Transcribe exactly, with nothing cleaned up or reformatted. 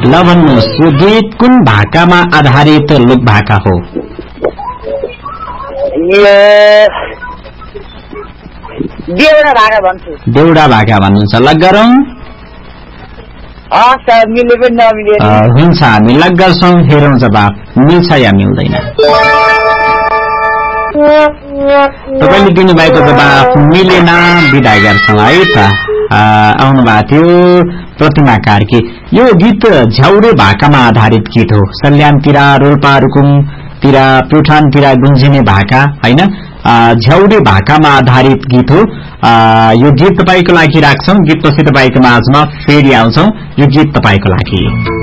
ल भन्नुहोस् यो गीत कुन भाकामा आधारित लोक भाका हो? देउडा भाका भन्छु। देउडा भाका भन्नुहुन्छ। ल गरौँ। हुन्छ हामी लग गर्छौँ, हेरौँ जवाब मिल्छ या मिल्दैन। तपाईँले दिनुभएको जवाब मिलेन, विदाई गर्छौँ है त। आउनु भएको थियो प्रतिमा कार्की। यो गीत झ्याउरे भाकामा आधारित गीत हो। सल्यानतिर, रोल्पा रुकुमतिर, प्युठानतिर गुन्जिने भाका होइन, झ्याउरे भाकामा आधारित गीत हो। यो गीत तपाईँको लागि राख्छौं। गीतपछि तपाईँको माझमा फेरि आउँछौं। यो गीत तपाईँको लागि।